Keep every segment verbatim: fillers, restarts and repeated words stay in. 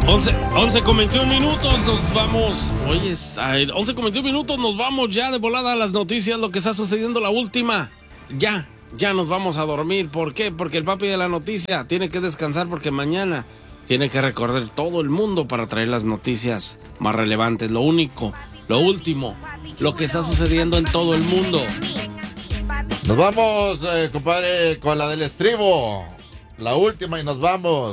once con veintiún minutos, nos vamos. Oye, once con veintiún minutos, nos vamos ya de volada a las noticias, lo que está sucediendo, la última. Ya, ya nos vamos a dormir. ¿Por qué? Porque el papi de la noticia tiene que descansar porque mañana tiene que recorrer todo el mundo para traer las noticias más relevantes. Lo único, lo último, lo que está sucediendo en todo el mundo. Nos vamos, eh, compadre, con la del estribo. La última y nos vamos.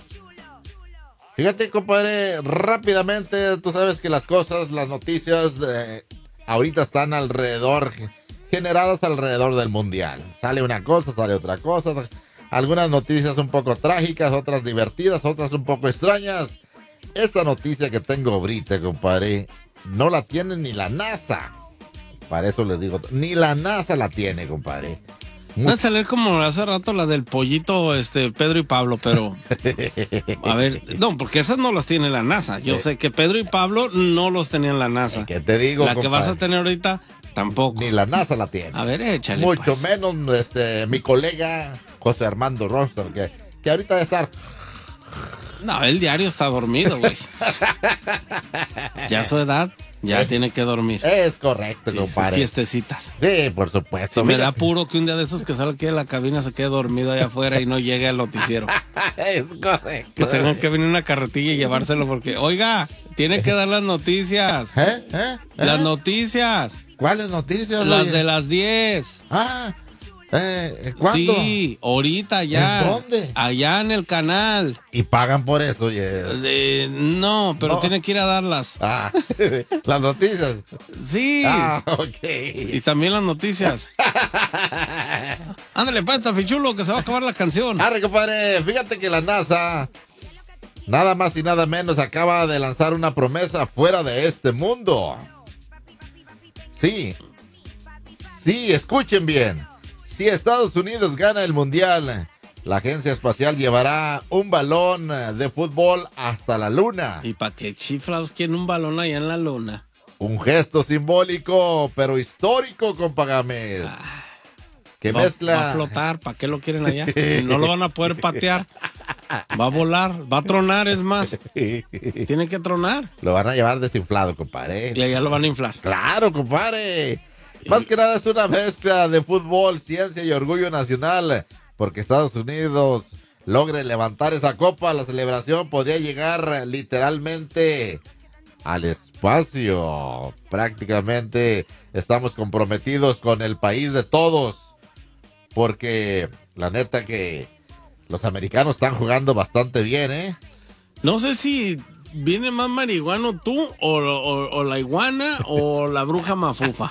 Fíjate, compadre, rápidamente, tú sabes que las cosas, las noticias, eh, ahorita están alrededor, generadas alrededor del mundial. Sale una cosa, sale otra cosa. Algunas noticias un poco trágicas, otras divertidas, otras un poco extrañas. Esta noticia que tengo ahorita, compadre, no la tiene ni la NASA. Para eso les digo, ni la NASA la tiene, compadre. Va a salir como hace rato la del pollito, este, Pedro y Pablo, pero a ver, no, porque esas no las tiene la NASA. Yo sé que Pedro y Pablo no los tenían la NASA. ¿Qué te digo, La compadre? que vas a tener ahorita, tampoco. Ni la NASA la tiene. A ver, échale. Mucho pues. menos este mi colega José Armando Ronster, que, que ahorita debe estar. No, el diario está dormido, güey. Ya a su edad, ya es, tiene que dormir. Es correcto, sí, compadre. Fiestecitas. Sí, por supuesto. Si me da puro que un día de esos que salga aquí de la cabina se quede dormido allá afuera y no llegue al noticiero. Es correcto. Que tengan que venir una carretilla y llevárselo porque, oiga, tiene que dar las noticias. ¿Eh? ¿Eh? ¿Eh? Las noticias. ¿Cuáles noticias? Las oye? de las diez. Ah, eh, ¿cuándo? Sí, ahorita ya. ¿En dónde? Allá en el canal. Y pagan por eso, oye. Eh, no, pero No. tiene que ir a darlas. Ah, las noticias. Sí. Ah, ok. Y también las noticias. Ándale, pues, tafichulo, que se va a acabar la canción. Arre, compadre, fíjate que la NASA, nada más y nada menos, acaba de lanzar una promesa fuera de este mundo. Sí. Sí, escuchen bien. Si Estados Unidos gana el mundial, la agencia espacial llevará un balón de fútbol hasta la luna. ¿Y para qué chiflados quieren un balón allá en la luna? Un gesto simbólico, pero histórico, compa Gámez. Que Va, mezcla. va a flotar, ¿para qué lo quieren allá? No lo van a poder patear. Va a volar, va a tronar, es más. Tiene que tronar. Lo van a llevar desinflado, compadre. Y allá lo van a inflar. Claro, compadre. Más que nada es una mezcla de fútbol, ciencia y orgullo nacional. Porque Estados Unidos logre levantar esa copa, la celebración podría llegar literalmente al espacio. Prácticamente estamos comprometidos con el país de todos. Porque la neta que los americanos están jugando bastante bien, ¿eh? No sé si viene más marihuano tú o, o, o la iguana o la bruja mafufa.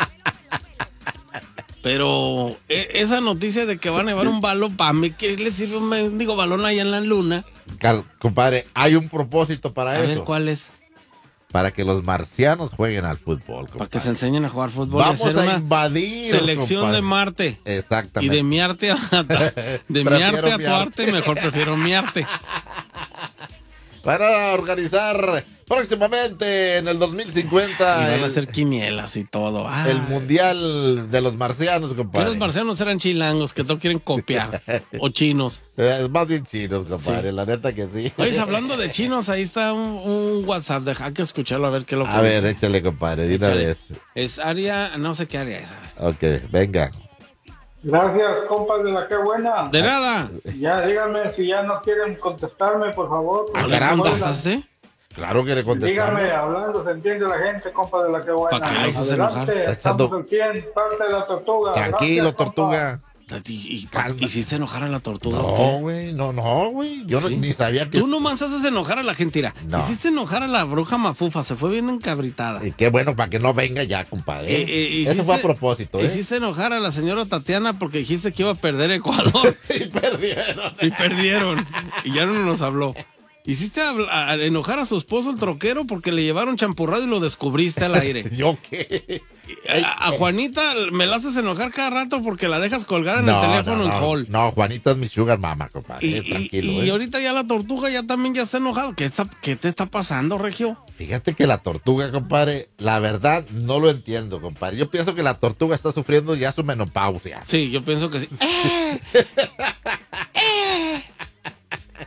Pero eh, esa noticia de que van a llevar un balón, para mí, ¿qué le sirve un mendigo balón allá en la luna? Cal- compadre, hay un propósito para A eso. ver, ¿cuál es? Para que los marcianos jueguen al fútbol, compadre. Para que se enseñen a jugar fútbol. Vamos y hacer a una invadir, selección compadre. de Marte. Exactamente. Y de mi arte a, de mi arte a tu arte, mejor prefiero mi arte. Van a organizar próximamente en el dos mil cincuenta Y van el, a hacer quinielas y todo. Ah, el mundial de los marcianos, que compadre. los marcianos eran chilangos, que todo quieren copiar. O chinos. Es más bien chinos, compadre, Sí. la neta que sí. Oye, hablando de chinos, ahí está un, un WhatsApp. Deja que escucharlo a ver qué es lo que A ver, dice. échale, compadre, de una Échale. vez. Es área, no sé qué área es. Ok, venga. Gracias, compas de la que buena. De nada. Ya díganme si ya no quieren contestarme, por favor. ¿No le Caramba. contestaste? Claro que le contestamos. Díganme, hablando se entiende la gente, compas de la que buena. ¿Para qué los haces enojar? Adelante, Está echando- estamos al cien, parte de la tortuga. Tranquilo, Gracias, tortuga. ¿Y, y- Calma. hiciste enojar a la tortuga? o No, qué? güey, no, no, güey. Yo no- ¿Sí? ni sabía que... Tú nomás haces enojar a la gente. Mira, No. hiciste enojar a la bruja mafufa. Se fue bien encabritada. Y qué bueno, para que no venga ya, compadre. Eh, eh, Eso hiciste- fue a propósito, ¿eh? Hiciste enojar a la señora Tatiana porque dijiste que iba a perder Ecuador. Y perdieron. Y perdieron. Y ya no nos habló. Hiciste a, a enojar a su esposo el troquero porque le llevaron champurrado y lo descubriste al aire. ¿Yo qué? A, a Juanita me la haces enojar cada rato porque la dejas colgada en No, el teléfono no, en no. hall. No, Juanita es mi sugar mama, compadre. Y, y- Tranquilo, y ¿eh? ahorita ya la tortuga ya también ya está enojado. ¿Qué, está, ¿Qué te está pasando, Regio? Fíjate que la tortuga, compadre, la verdad no lo entiendo, compadre. Yo pienso que la tortuga está sufriendo ya su menopausia. Sí, yo pienso que sí. ¡Eh! ¡Eh!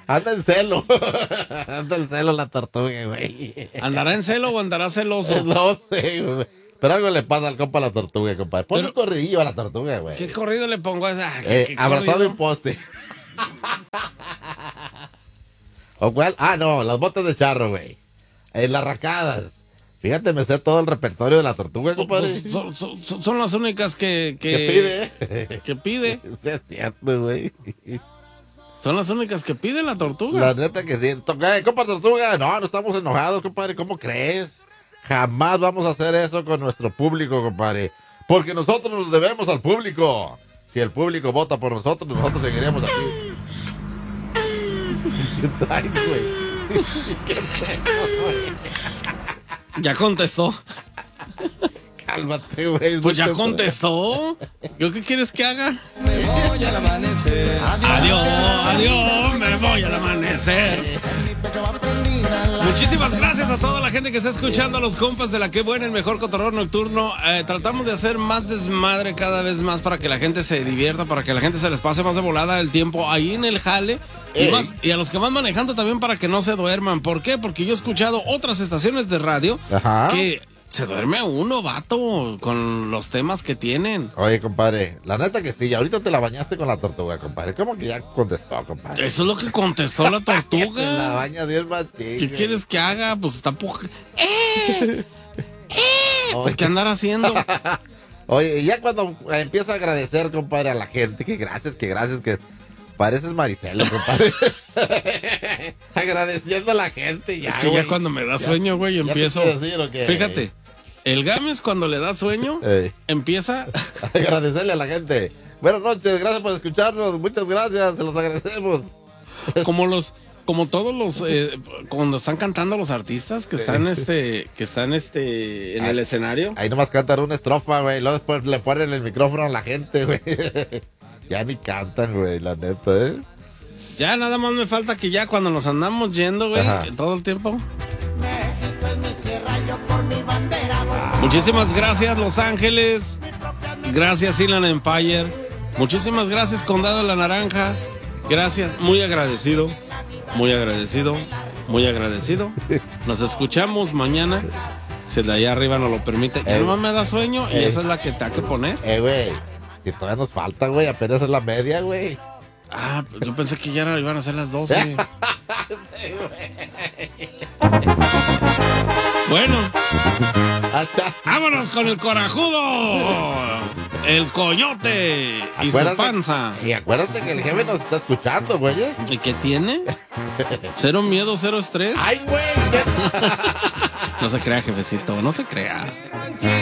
Anda en celo. Anda en celo la tortuga, güey. ¿Andará en celo o andará celoso? No sé, güey. Pero algo le pasa al compa a la tortuga, compadre. Pon Pero, un corridillo a la tortuga, güey. ¿Qué corrido le pongo a esa? ¿Qué, Eh, qué abrazado corrido? en poste. ¿O cuál? Ah, no, las botas de charro, güey. Eh, las racadas. Fíjate, me sé todo el repertorio de la tortuga, compadre. Pues, son, son, son las únicas que... Que, ¿Qué pide? Que pide. Es cierto, güey. Son las únicas que pide la tortuga. La neta que sí. Toca, eh, compa tortuga, no, no estamos enojados, compadre. ¿Cómo crees? Jamás vamos a hacer eso con nuestro público, compadre. Porque nosotros nos debemos al público. Si el público vota por nosotros, nosotros seguiremos aquí. ¿Qué traes, güey? ¿Qué traes, güey? Ya contestó. Cálmate, güey. Pues ya contestó. ¿Yo qué quieres que haga? Me voy al amanecer. Adiós, adiós, me voy al amanecer. Muchísimas gracias a toda la gente que está escuchando, a los compas de la Que Buena, el mejor cotorreo nocturno. Eh, tratamos de hacer más desmadre cada vez más para que la gente se divierta, para que la gente se les pase más de volada el tiempo ahí en el jale. Y, más, y a los que van manejando también para que no se duerman. ¿Por qué? Porque yo he escuchado otras estaciones de radio Ajá. que se duerme uno, vato, con los temas que tienen. Oye, compadre, la neta que sí, ahorita te la bañaste con la tortuga, compadre. ¿Cómo que ya contestó, compadre? Eso es lo que contestó la Te la tortuga. baña bien machín. ¿Qué quieres que haga? Pues tampoco... ¡Eh! ¡Eh! Pues ¿qué andar haciendo? Oye, y ya cuando empieza a agradecer, compadre, a la gente, que gracias, que gracias, que pareces Maricelo, compadre. Agradeciendo a la gente ya, Es que güey. ya cuando me da Ya- sueño, güey, ya te empiezo... quiero decir, ¿o qué? Fíjate, el Gámez cuando le da sueño, Ey. empieza... Agradecerle a la gente. Buenas noches, gracias por escucharnos, muchas gracias, se los agradecemos. como los... Como todos los... eh, cuando están cantando los artistas que están, este... Que están, este... En el escenario. Ahí nomás cantan una estrofa, güey, luego después le ponen el micrófono a la gente, güey. Ya ni cantan, güey, la neta, ¿eh? Ya nada más me falta que ya cuando nos andamos yendo, güey, Ajá. todo el tiempo. Muchísimas gracias, Los Ángeles. Gracias, Inland Empire. Muchísimas gracias, Condado de la Naranja. Gracias, muy agradecido. Muy agradecido. Muy agradecido. Nos escuchamos mañana. Si el de allá arriba nos lo permite. Ya Ey. nomás me da sueño y Ey. esa es la que te hay que poner. Eh, güey, si todavía nos falta, güey, apenas es la media, güey. Ah, yo pensé que ya era- iban a ser las doce. Bueno, Hasta- vámonos con el corajudo. El coyote y su Acuérdate- panza. Y acuérdate que el jefe nos está escuchando, güey. ¿eh? ¿Y qué tiene? Cero miedo, cero estrés. Ay, güey. No se crea, jefecito, no se crea.